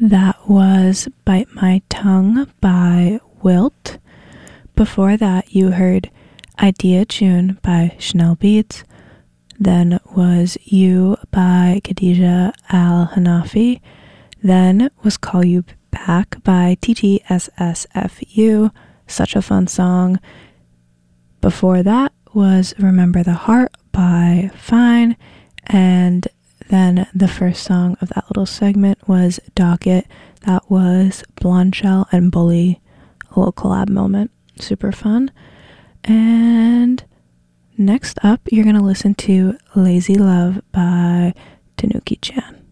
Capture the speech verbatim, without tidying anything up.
That was Bite My Tongue by Wilt. Before that, you heard Idea Tune by Chanel Beats. Then was You by Khadija Al Hanafi. Then was Call You Back by T T S S F U. Such a fun song. Before that was Remember the Heart by Fine. And then the first song of that little segment was Docket. That was Blondshell and Bully. A little collab moment. Super fun. And next up, you're going to listen to Lazy Love by Tanuki Chan.